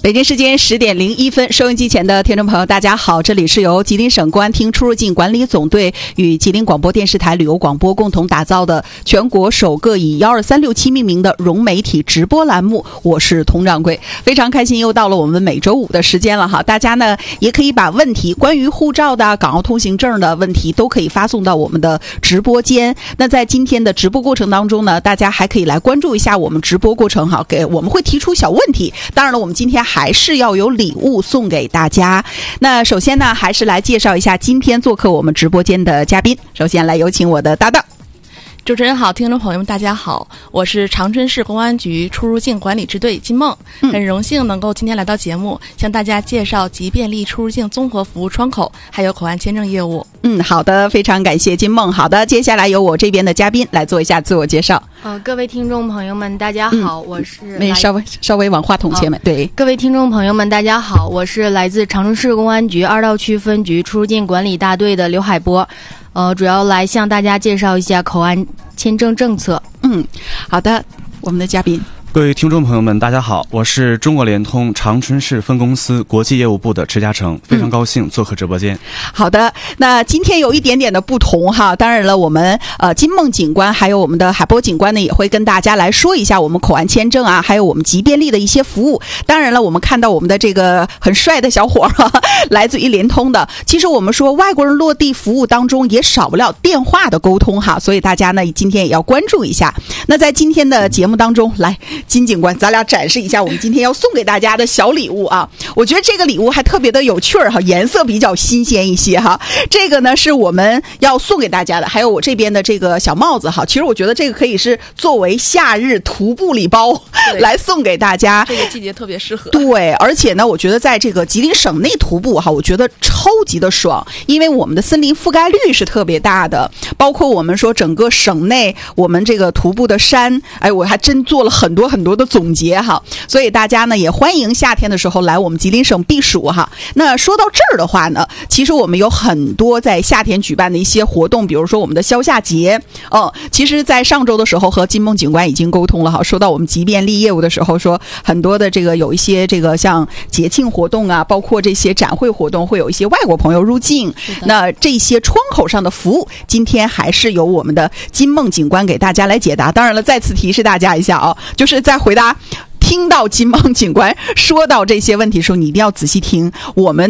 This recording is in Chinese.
北京时间10:01，收音机前的听众朋友大家好，这里是由吉林省公安厅出入境管理总队与吉林广播电视台旅游广播共同打造的全国首个以12367命名的融媒体直播栏目，我是佟掌柜。非常开心又到了我们每周五的时间了哈，大家呢也可以把问题关于护照的、港澳通行证的问题都可以发送到我们的直播间。那在今天的直播过程当中呢，大家还可以来关注一下我们直播过程哈，我们会提出小问题，当然了，我们今天还是要有礼物送给大家。那首先呢，还是来介绍一下今天做客我们直播间的嘉宾。首先来有请我的搭档。 主持人好，听众朋友们大家好，我是长春市公安局出入境管理支队金梦，很荣幸能够今天来到节目，向大家介绍吉便利出入境综合服务窗口还有口岸签证业务。 好的，非常感谢金梦。好的，接下来由我这边的嘉宾来做一下自我介绍。 各位听众朋友们大家好，我是稍微往话筒前面，对， 各位听众朋友们大家好，我是来自长春市公安局二道区分局出入境管理大队的刘海波，主要来向大家介绍一下口岸签证政策。 好的，我们的嘉宾。 各位听众朋友们大家好，我是中国联通长春市分公司国际业务部的池嘉诚，非常高兴做客直播间。 好的，那今天有一点点的不同哈，当然了，我们金梦警官还有我们的海波警官呢，也会跟大家来说一下我们口岸签证啊，还有我们吉便利的一些服务。当然了，我们看到我们的这个很帅的小伙来自于联通的，其实我们说外国人落地服务当中也少不了电话的沟通哈，所以大家呢今天也要关注一下。那在今天的节目当中，来金警官，咱俩展示一下我们今天要送给大家的小礼物啊！我觉得这个礼物还特别的有趣哈，颜色比较新鲜一些哈。这个呢是我们要送给大家的，还有我这边的这个小帽子哈。其实我觉得这个可以是作为夏日徒步礼包来送给大家， 这个季节特别适合。 对，而且呢，我觉得在这个吉林省内徒步哈，我觉得超级的爽，因为我们的森林覆盖率是特别大的，包括我们说整个省内我们这个徒步的山，我还真做了很多很多的总结哈，所以大家呢也欢迎夏天的时候来我们吉林省避暑哈。那说到这儿的话呢，其实我们有很多在夏天举办的一些活动，比如说我们的消夏节，其实在上周的时候和金梦警官已经沟通了哈，说到我们吉便利业务的时候，说很多的这个有一些这个像节庆活动啊，包括这些展会活动，会有一些外国朋友入境，那这些窗口上的服务，今天还是由我们的金梦警官给大家来解答。当然了，再次提示大家一下啊，就是在回答听到金梦警官说到这些问题的时候，你一定要仔细听，我们